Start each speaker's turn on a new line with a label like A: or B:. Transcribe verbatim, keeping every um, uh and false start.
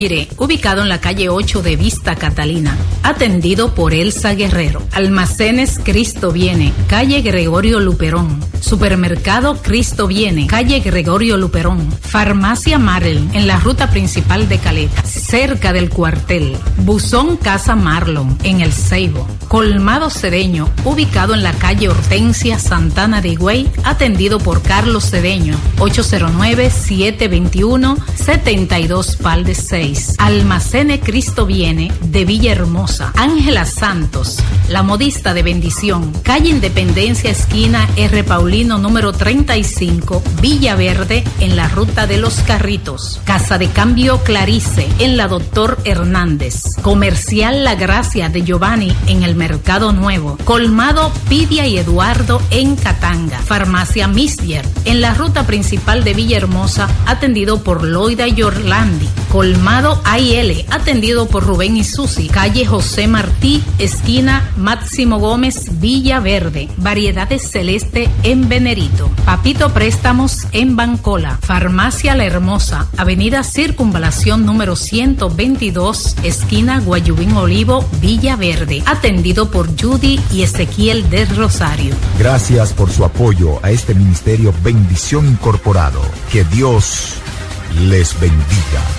A: ubicado en la calle ocho de Vista Catalina, atendido por Elsa Guerrero. Almacenes Cristo Viene, calle Gregorio Luperón. Supermercado Cristo Viene, calle Gregorio Luperón. Farmacia Marlin, en la ruta principal de Caleta, cerca del cuartel. Buzón Casa Marlon, en El Ceibo. Colmado Cedeño, ubicado en la calle Hortensia Santana de Higüey, atendido por Carlos Cedeño, ocho cero nueve, siete dos uno, siete dos Palde seis. Almacene Cristo Viene de Villahermosa. Ángela Santos, la modista de bendición, calle Independencia, esquina R. Paulino, número treinta y cinco, Villaverde, en la ruta de los Carritos. Casa de Cambio Clarice, en la Doctor Hernández. Comercial La Gracia de Giovanni, en el Mercado Nuevo. Colmado Pidia y Eduardo, en Catanga. Farmacia Misger, en la ruta principal de Villahermosa, atendido por Loida y Orlandi. Colmado A I L, atendido por Rubén y Susi, calle José Martí, esquina Máximo Gómez, Villaverde. Variedades Celeste, en Venerito. Papito Préstamos, en Bancola. Farmacia La Hermosa, avenida Circunvalación número ciento veintidós, esquina Guayubín Olivo, Villaverde, atendido por Judy y Ezequiel del Rosario.
B: Gracias por su apoyo a este ministerio Bendición Incorporado. Que Dios les bendiga.